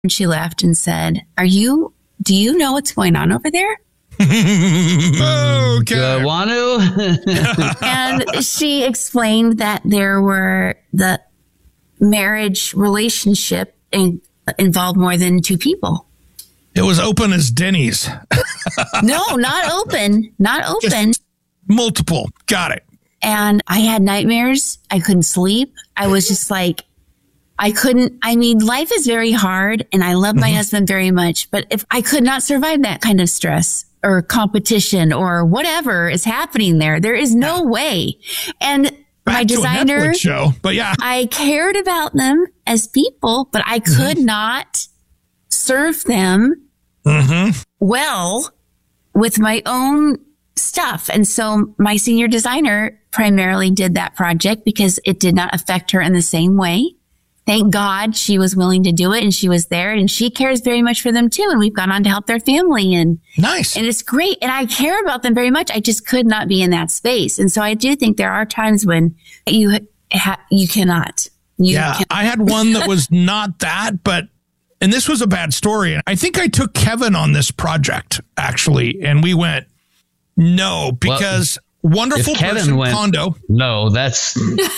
And she left and said, do you know what's going on over there? Okay. Do I want to? And she explained that the marriage relationship involved more than two people. It was open as Denny's. No, not open. Not open. Just multiple. Got it. And I had nightmares. I couldn't sleep. I was just like, life is very hard and I love my husband very much, but if I could not survive that kind of stress or competition or whatever is happening there is no way. And my designer, a Netflix show, but yeah, I cared about them as people, but I could not serve them well with my own stuff. And so my senior designer primarily did that project because it did not affect her in the same way. Thank God she was willing to do it and she was there and she cares very much for them too. And we've gone on to help their family and nice. And it's great. And I care about them very much. I just could not be in that space. And so I do think there are times when you cannot. I had one that was not that, and this was a bad story. And I think I took Kevin on this project actually. And we went, no, because wonderful person condo. No, that's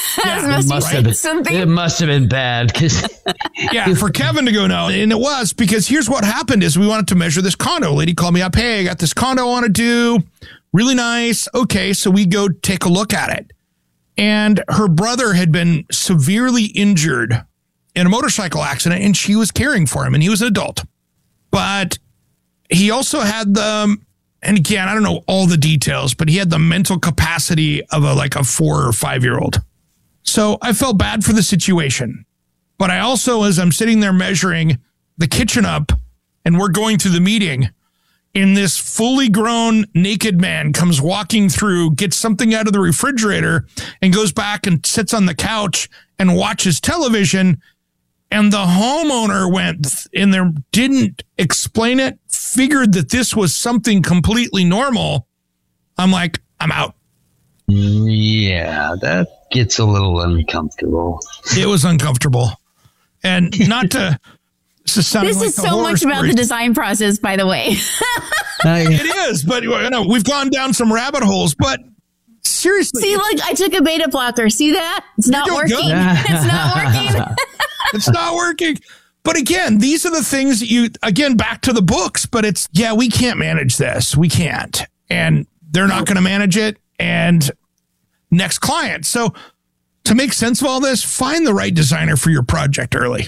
it must have been bad. Yeah, for Kevin to go no, and it was because here's what happened: is we wanted to measure this condo. A lady called me up. Hey, I got this condo I want to do. Really nice. Okay, so we go take a look at it, and her brother had been severely injured in a motorcycle accident, and she was caring for him, and he was an adult, but he also had the. And again, I don't know all the details, but he had the mental capacity of a 4 or 5 year old. So I felt bad for the situation. But I also, as I'm sitting there measuring the kitchen up and we're going through the meeting, and this fully grown naked man comes walking through, gets something out of the refrigerator and goes back and sits on the couch and watches television. And the homeowner went in there, didn't explain it, figured that this was something completely normal. I'm like, I'm out. Yeah, that gets a little uncomfortable. It was uncomfortable. And not to... This is so much about the design process, by the way. It is, but we've gone down some rabbit holes, but seriously. See, look, I took a beta blocker. See that? It's not working. It's not working. It's not working. But again, these are the things that back to the books, but we can't manage this. We can't. And they're not going to manage it. And next client. So to make sense of all this, find the right designer for your project early.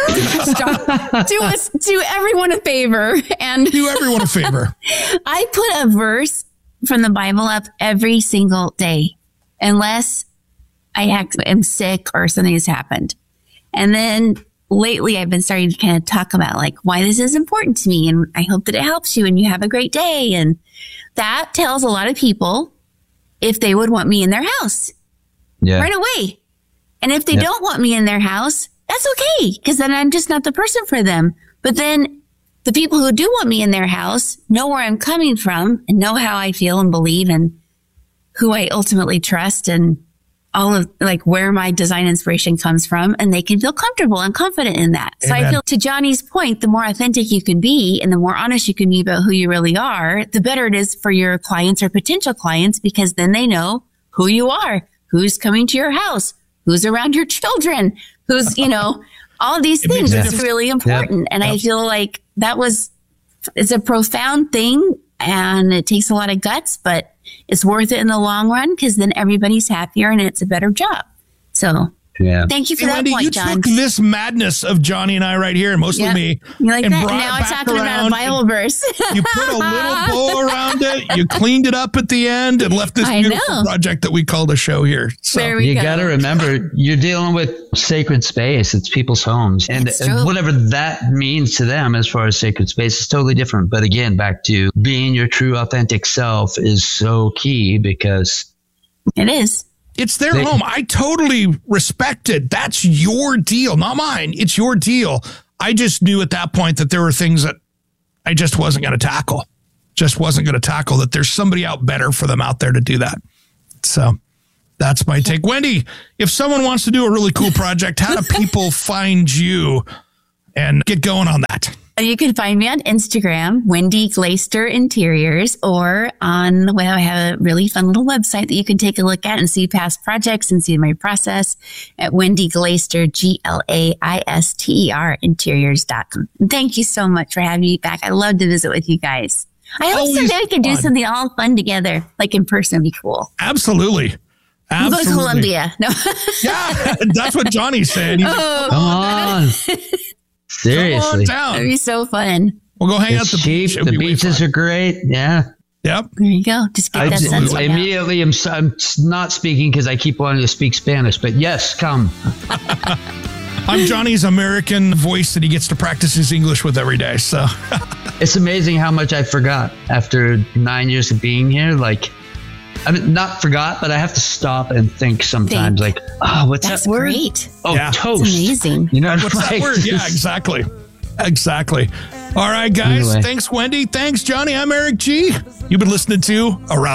Do everyone a favor. And do everyone a favor. I put a verse from the Bible up every single day, unless I am sick or something has happened. And then lately I've been starting to kind of talk about why this is important to me. And I hope that it helps you and you have a great day. And that tells a lot of people if they would want me in their house right away. And if they don't want me in their house, that's okay. Because then I'm just not the person for them. But then the people who do want me in their house know where I'm coming from and know how I feel and believe and who I ultimately trust and all of where my design inspiration comes from, and they can feel comfortable and confident in that. Amen. So I feel, to Johnny's point, the more authentic you can be and the more honest you can be about who you really are, the better it is for your clients or potential clients, because then they know who you are, who's coming to your house, who's around your children, who's, all these things. It's really important. Yep. And I feel like it's a profound thing and it takes a lot of guts, but it's worth it in the long run because then everybody's happier and it's a better job. So thank you for that Wendy, point, you John. You took this madness of Johnny and I right here, and mostly me. You like and that? Now I'm talking about a Bible verse. You put a little bow around it. You cleaned it up at the end and left this beautiful project that we called a show here. So there we go. You got to remember, you're dealing with sacred space. It's people's homes. And whatever that means to them as far as sacred space is totally different. But again, back to being your true authentic self is so key because it is. It's their home. I totally respect it. That's your deal, not mine. It's your deal. I just knew at that point that there were things that I just wasn't going to tackle. That there's somebody out better for them out there to do that. So that's my take. Wendy, if someone wants to do a really cool project, how do people find you and get going on that. You can find me on Instagram, Wendy Glaister Interiors, or on, well, I have a really fun little website that you can take a look at and see past projects and see my process at Wendy Glaister, Glaister, interiors.com. Thank you so much for having me back. I love to visit with you guys. I hope someday we can do something all fun together, like in person. Would be cool. Absolutely. We'll go to Colombia. No. Yeah, that's what Johnny said. Come on. Seriously. That'd be so fun. We'll go hang out at the cheap. beach. The beaches are great. Yeah. Yep. There you go. Just get that sense. Immediately, I'm not speaking because I keep wanting to speak Spanish, but yes, come. I'm Johnny's American voice that he gets to practice his English with every day. So it's amazing how much I forgot after 9 years of being here. Like, I mean, not forgot, but I have to stop and think sometimes. Like, oh, what's that word? Great. Oh, yeah. toast. That's amazing. You know, what's that word? Yeah, exactly. Exactly. All right, guys. Anyway. Thanks, Wendy. Thanks, Johnny. I'm Eric G. You've been listening to Around